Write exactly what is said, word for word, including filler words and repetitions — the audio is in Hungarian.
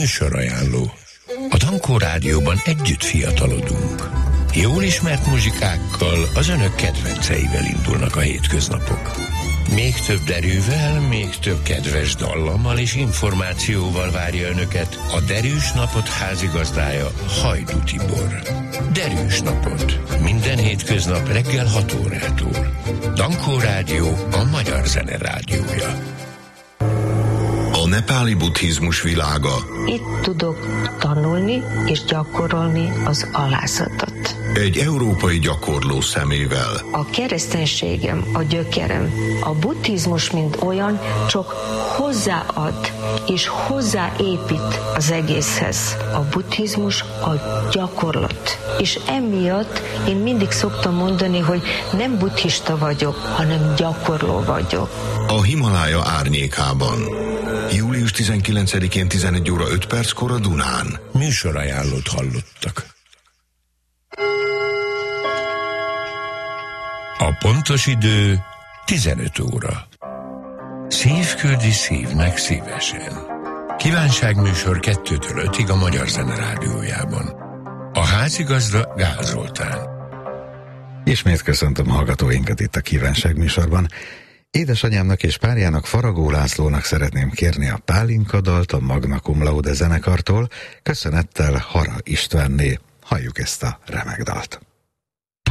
Műsorajánló. A Dankó Rádióban együtt fiatalodunk. Jól ismert muzsikákkal, az önök kedvenceivel indulnak a hétköznapok. Még több derűvel, még több kedves dallammal és információval várja önöket a Derűs Napot házigazdája, Hajdú Tibor. Derűs Napot. Minden hétköznap reggel hat órától. Dankó Rádió, a magyar zene rádiója. A nepáli buddhizmus világa. Itt tudok tanulni és gyakorolni az alázat. Egy európai gyakorló szemével. A kereszténységem, a gyökerem. A buddhizmus, mint olyan, csak hozzáad és hozzáépít az egészhez. A buddhizmus a gyakorlat. És emiatt én mindig szoktam mondani, hogy nem buddhista vagyok, hanem gyakorló vagyok. A Himalája árnyékában. július tizenkilencedikén tizenegy óra öt perckor a Dunán. Műsorajánlót hallottak. A pontos idő tizenöt óra. Szív küldi szívnek szívesen. Kívánságműsor kettőtől ötig a Magyar Zene Rádiójában. A házigazda Gál Zoltán. Ismét köszöntöm a hallgatóinkat itt a Kívánságműsorban. Édesanyámnak és párjának, Faragó Lászlónak szeretném kérni a Pálinka dalt a Magna Cum Laude zenekartól, köszönettel Hara Istvánné. Halljuk ezt a remek dalt.